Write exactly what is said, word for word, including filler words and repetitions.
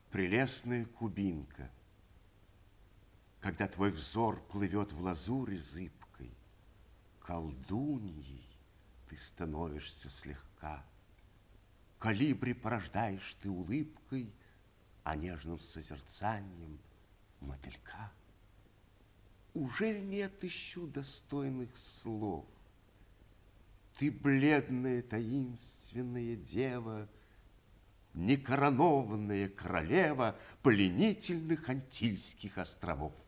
Прелестная кубинка, когда твой взор плывет в лазури зыбкой, колдуньей ты становишься слегка. Колибри порождаешь ты улыбкой, а нежным созерцанием мотылька. Ужель не отыщу достойных слов? Ты бледная таинственная дева, некоронованная королева пленительных Антильских островов.